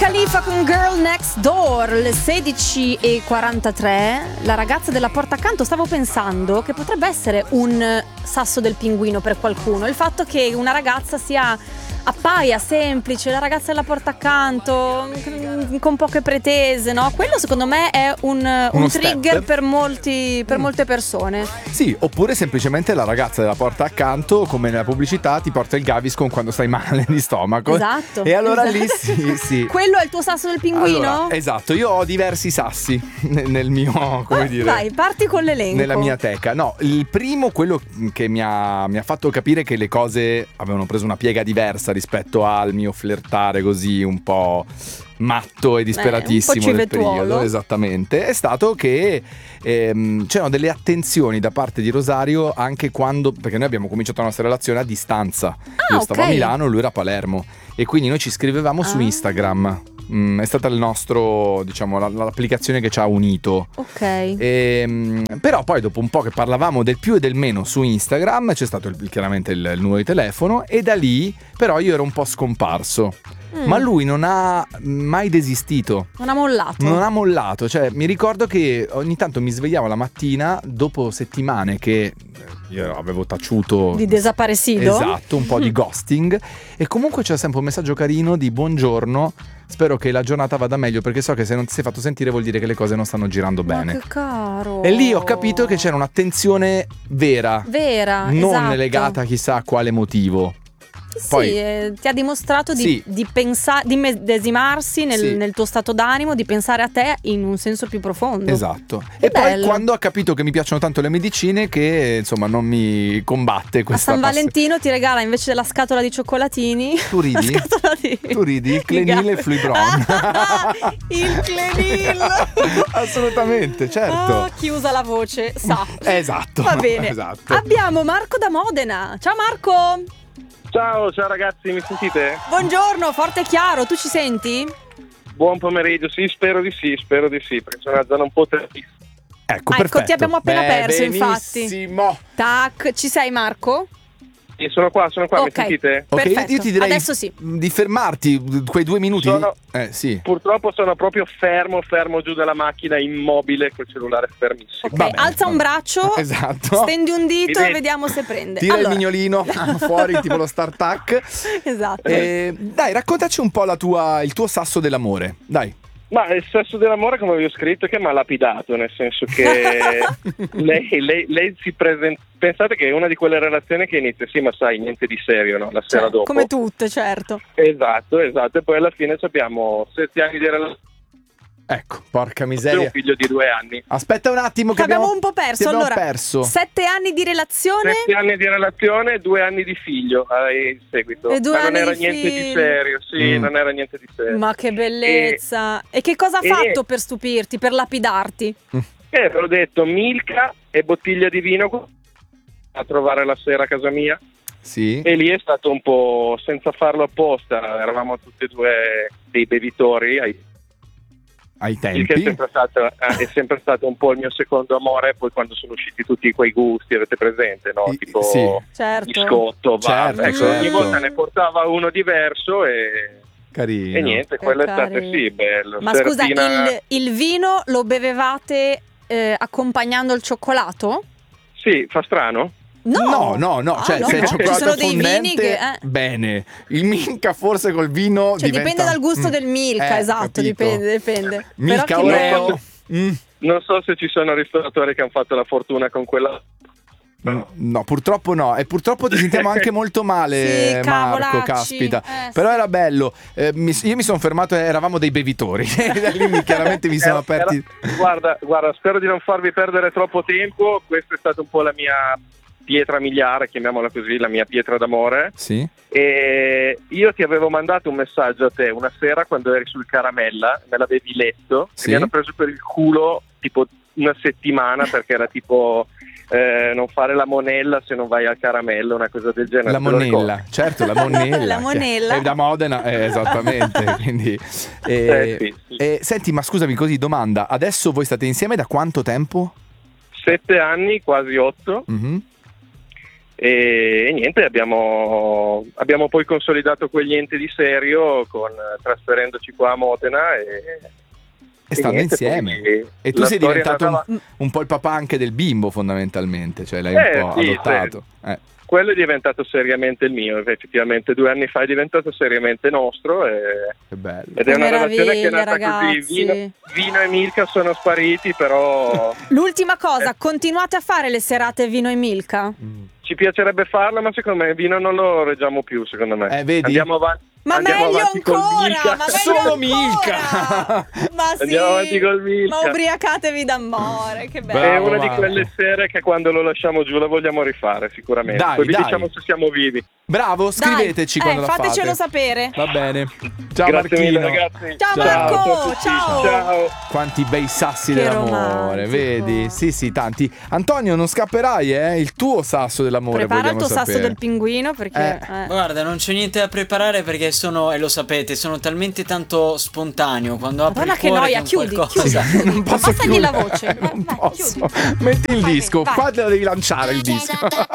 Khalifa con Girl Next Door, le 16:43. La ragazza della porta accanto, stavo pensando che potrebbe essere un sasso del pinguino per qualcuno. Il fatto che una ragazza appaia semplice, la ragazza della porta accanto, con poche pretese, no? Quello secondo me è un trigger per molte persone. Sì, oppure semplicemente la ragazza della porta accanto, come nella pubblicità, ti porta il Gaviscon quando stai male di stomaco. Esatto. E allora lì esatto. sì. Quello è il tuo sasso del pinguino? Allora, esatto, io ho diversi sassi nel mio, come dire. Vai, parti con l'elenco. Nella mia teca. No, il primo, quello che mi ha fatto capire che le cose avevano preso una piega diversa rispetto al mio flirtare così un po' matto e disperatissimo del periodo, esattamente, è stato che c'erano delle attenzioni da parte di Rosario anche quando, perché noi abbiamo cominciato la nostra relazione a distanza. Io stavo a Milano, lui era a Palermo, e quindi noi ci scrivevamo su Instagram. È stata il nostro, diciamo, l'applicazione che ci ha unito. Ok. Però poi dopo un po' che parlavamo del più e del meno su Instagram, c'è stato chiaramente il numero di telefono, e da lì però io ero un po' scomparso. Ma lui non ha mai desistito. Non ha mollato. Cioè, mi ricordo che ogni tanto mi svegliavo la mattina dopo settimane che io avevo taciuto di desaparecido. Esatto, un po' di ghosting. E comunque c'è sempre un messaggio carino di buongiorno. Spero che la giornata vada meglio, perché so che se non ti sei fatto sentire vuol dire che le cose non stanno girando bene. Ma che caro. E lì ho capito che c'era un'attenzione vera, non esatto. legata a chissà quale motivo. Poi, ti ha dimostrato di pensare, di medesimarsi nel tuo stato d'animo, di pensare a te in un senso più profondo. Esatto. E poi quando ha capito che mi piacciono tanto le medicine, che insomma non mi combatte questa a San Valentino ti regala invece della scatola di cioccolatini. Tu ridi? Tu ridi? Il Clenil e il Fluibron. Il Clenil. Assolutamente, certo. Chi usa la voce sa. Esatto. Va bene. Esatto. Abbiamo Marco da Modena. Ciao Marco. Ciao ragazzi, mi sentite? Buongiorno, forte e chiaro, tu ci senti? Buon pomeriggio, sì, spero di sì, perché sono una zona un po' triste. Ecco, perfetto. Ti abbiamo appena perso, benissimo. infatti. Tac, ci sei Marco? Sì, sono qua, okay. Mi sentite? Ok, perfetto. Io ti direi adesso sì. di fermarti quei 2 minuti. Sì. Purtroppo sono proprio fermo giù dalla macchina, immobile, col cellulare fermissimo. Ok, alza un braccio, esatto. Stendi un dito e vediamo se prende. Tira il mignolino fuori, tipo lo StarTac. Esatto. Dai, raccontaci un po' il tuo sasso dell'amore, dai. Ma il sasso dell'amore, come vi ho scritto, che mi ha lapidato, nel senso che lei si presenta. Pensate che è una di quelle relazioni che inizia, sì, ma sai, niente di serio, no? La sera dopo. Come tutte, certo. Esatto, e poi alla fine abbiamo 7 anni di relazione. Ecco, porca miseria. Un figlio di 2 anni. Aspetta un attimo che abbiamo un po' perso. Allora, 7 anni di relazione. 7 anni di relazione, 2 anni di figlio in seguito. E 2 anni non era di niente figlio. di serio, sì, non era niente di serio. Ma che bellezza. E che cosa ha fatto per stupirti, per lapidarti? Ho detto Milka e bottiglia di vino a trovare la sera a casa mia. Sì. E lì è stato un po' senza farlo apposta, eravamo tutti e due dei bevitori ai tempi. Il che è sempre stato un po' il mio secondo amore. Poi quando sono usciti tutti quei gusti, avete presente, no? Tipo biscotto, bar. Ecco, ogni volta ne portava uno diverso e carino. E niente, quello è stato bello. Ma scusa, il vino lo bevevate accompagnando il cioccolato? Sì, fa strano? No, cioè se il cioccolato ci sono dei fondente, vini che bene. Il Milka forse col vino dipende dal gusto del Milka, esatto, capito. dipende. Milka Però non so se ci sono ristoratori che hanno fatto la fortuna con quella. No, purtroppo no. E purtroppo ti sentiamo anche molto male, sì, Marco, caspita. Però era bello. Io mi sono fermato, eravamo dei bevitori. Da lì chiaramente mi sono aperti. Guarda, spero di non farvi perdere troppo tempo. Questa è stata un po' la mia pietra miliare, chiamiamola così, la mia pietra d'amore. Sì. E io ti avevo mandato un messaggio a te una sera quando eri sul Caramella, me l'avevi letto, sì. E mi hanno preso per il culo tipo una settimana perché era tipo non fare la monella se non vai al Caramella, una cosa del genere. La monella, certo, la monella. La monella. È da Modena, esattamente. Quindi, sì. Senti, ma scusami, così domanda, adesso voi state insieme da quanto tempo? 7 anni, quasi 8. Mm-hmm. E niente, abbiamo poi consolidato quegli enti di serio trasferendoci qua a Modena e stanno insieme. E tu sei diventato un po' il papà anche del bimbo, fondamentalmente, cioè l'hai un po' adottato. Sì. Quello è diventato seriamente il mio, effettivamente 2 anni fa è diventato seriamente nostro che bello. Ed è una relazione che è nata ragazzi. Così. Vino e Milka sono spariti, però l'ultima cosa, continuate a fare le serate Vino e Milka? Ci piacerebbe farlo, ma secondo me il vino non lo reggiamo più, secondo me. Vedi? Andiamo avanti. Ma meglio ancora, solo Milka. Ma sì, andiamo avanti col Milka. Ma ubriacatevi d'amore, che bello. È una di quelle sere che quando lo lasciamo giù la vogliamo rifare, sicuramente. Poi vi diciamo se siamo vivi. Bravo, scriveteci quando la fate. Fatecelo sapere. Va bene. Ciao Grazie Marchino. mille, ragazzi. Ciao Marco, ciao. Quanti bei sassi che dell'amore, vedi? Sì, tanti. Antonio, non scapperai, il tuo sasso dell'amore. Prepara il tuo sasso del pinguino perché Guarda, non c'è niente da preparare perché e lo sapete, sono talmente tanto spontaneo quando apri il cuore noia, chiudi. Non posso chiudere. La voce. Non posso. Metti il disco, qua te lo devi lanciare il disco.